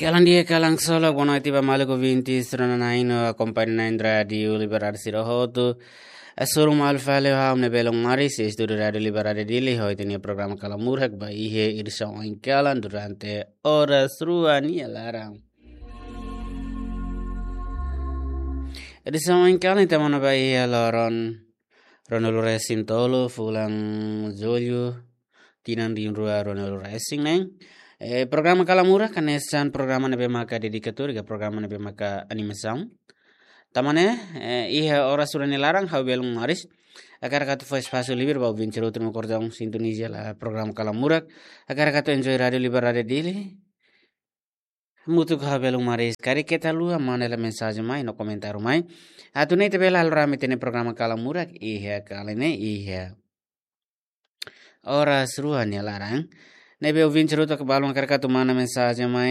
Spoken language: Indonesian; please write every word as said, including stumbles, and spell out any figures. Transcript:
Kalan dia kalang solo bono tiba maluku vinti strana naino company nine radio liberar sirohotu asuru mal fale ha amne belong mari se studio radio liberar dili ho ini program kalamurhak ba ihe irsa on kalan durante horas ruani alarang. Irsa on kalan tamana ba ihe loron ronolo racing tolo fulang zolio tinan din rua ronolo racing neng. Eh, programa Kalamura kanesan programa nebe maka dedikatur ga programa nebe maka animação. Tamane eh, iha ora surani larang hau belum maris agar katu faz espaço livre bau vincero termo cordão sintonia la programa Kalamura agar katu enjoy radio liber radio dele. Mutu hau belum maris kari kita lu amane la mensagem mai no comentário mai. Atune te bela alrame tene programa Kalamura iha kalene iha ora surani larang. Nebe ouvinte ruta que balão carca tomar na mensagem, mas